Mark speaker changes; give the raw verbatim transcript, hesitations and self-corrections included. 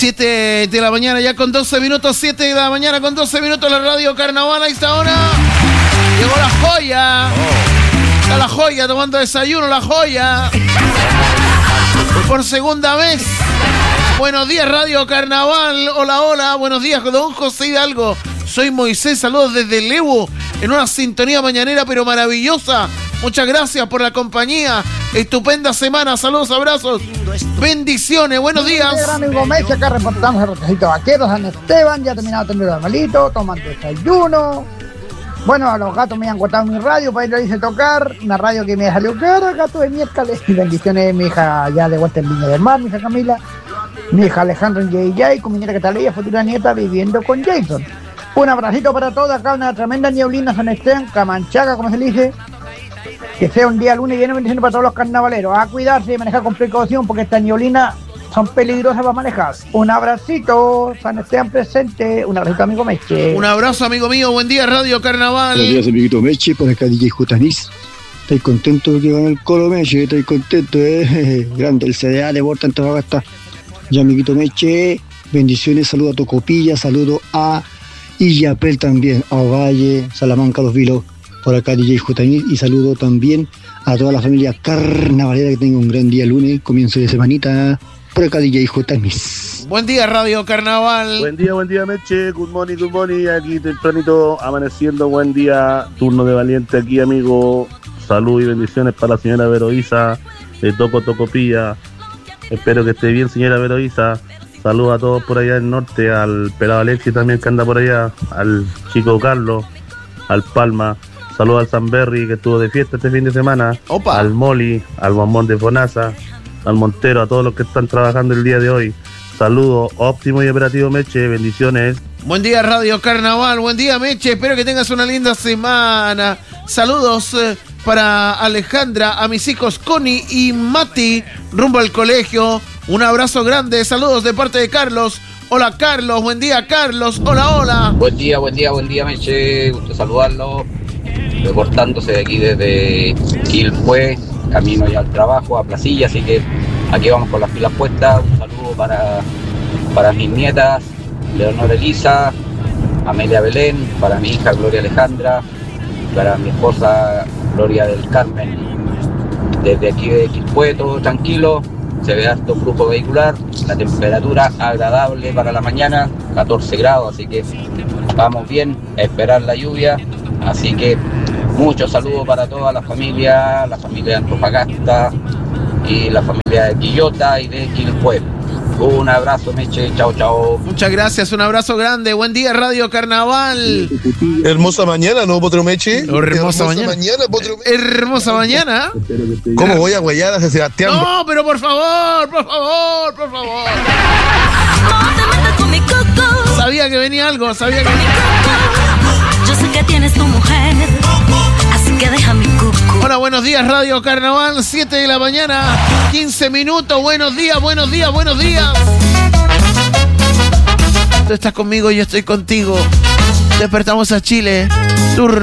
Speaker 1: siete de la mañana ya con doce minutos, siete de la mañana con doce minutos, la radio Carnaval a esta hora. Llegó la joya. Está la joya tomando desayuno, la joya. Por segunda vez. Buenos días, Radio Carnaval. Hola, hola. Buenos días, don José Hidalgo. Soy Moisés. Saludos desde Lebu. En una sintonía mañanera, pero maravillosa. Muchas gracias por la compañía. Estupenda semana. Saludos, abrazos. Bendiciones. Buenos días.
Speaker 2: Gran amigo Meche, acá reportamos el Rojito Vaquero, San Esteban. Ya terminado de atender al malito. Toman desayuno. Bueno, a los gatos me han cortado mi radio para ir a irse a tocar. Una radio que me salió cara, gato de miércoles. Y bendiciones, mi hija ya de vuelta en Viña del Mar, mi hija Camila. Mi hija Alejandra en J J, con mi nieta Catalina, futura nieta, viviendo con Jason. Un abracito para todos, acá una tremenda nieblina San Esteban, Camanchaca, como se le dice. Que sea un día lunes lleno de bendiciones para todos los carnavaleros. A cuidarse y manejar con precaución porque estas nieblinas son peligrosas para manejar. Un abracito, San Esteban presente. Un abracito, amigo Meche.
Speaker 1: Un abrazo, amigo mío. Buen día, Radio Carnaval.
Speaker 3: Buenos días, amiguito Meche. Por acá, D J Jutanis. Estoy contento porque ganó el Colo Meche. Estoy contento, eh. Grande el C D A de Borta en Antofagasta. Ya, amiguito Meche. Bendiciones. Saludo a Tocopilla. Saludo a Illapel también. A Valle, Salamanca, Los Vilos. Por acá, D J Jutanis. Y saludo también a toda la familia carnavalera. Que tenga un gran día lunes. Comienzo de semanita. Por acá, D J Jutanis.
Speaker 1: Buen día, Radio Carnaval.
Speaker 4: Buen día, buen día, Meche. Good morning, good morning. Aquí tempranito, amaneciendo. Buen día. Turno de valiente aquí, amigo. Salud y bendiciones para la señora Veroísa de Toco Tocopilla. Espero que esté bien, señora Veroísa. Saludos a todos por allá en el norte. Al pelado Alexi también que anda por allá. Al chico Carlos. Al Palma. Saludos al Sanberry que estuvo de fiesta este fin de semana.
Speaker 1: Opa.
Speaker 4: Al Moli. Al Bombón de Fonasa. Al Montero, a todos los que están trabajando el día de hoy. Saludos, óptimo y operativo Meche, bendiciones.
Speaker 1: Buen día, Radio Carnaval. Buen día, Meche. Espero que tengas una linda semana. Saludos eh, para Alejandra, a mis hijos Connie y Mati, rumbo al colegio. Un abrazo grande. Saludos de parte de Carlos. Hola, Carlos. Buen día, Carlos. Hola, hola.
Speaker 5: Buen día, buen día, buen día, Meche. Gusto saludarlo. Reportándose de aquí desde Quilpué. Camino ya al trabajo, a Placilla, así que aquí vamos con las pilas puestas. Un saludo para, para mis nietas, Leonor Elisa, Amelia Belén, para mi hija Gloria Alejandra, para mi esposa Gloria del Carmen. Desde aquí de Quilpué, todo tranquilo, se ve harto flujo vehicular, la temperatura agradable para la mañana, catorce grados, así que vamos bien, a esperar la lluvia, así que muchos saludos para toda la familia, la familia de Antofagasta y la familia de Quillota y de Quilpué. Un abrazo, Meche, chao, chao.
Speaker 1: Muchas gracias, un abrazo grande. Buen día, Radio Carnaval.
Speaker 6: Hermosa mañana, ¿no, Potro Meche?
Speaker 1: Hermosa, hermosa mañana.
Speaker 6: mañana Potro Meche.
Speaker 1: Hermosa mañana.
Speaker 6: ¿Cómo voy a huellar a Sebastián?
Speaker 1: No, pero por favor, por favor, por favor. Sabía que venía algo, sabía que venía algo.
Speaker 7: Yo sé que tienes tu mujer, así que deja mi cucu.
Speaker 1: Hola, buenos días, Radio Carnaval, siete de la mañana, quince minutos. Buenos días, buenos días, buenos días. Tú estás conmigo, yo estoy contigo. Despertamos a Chile. Tur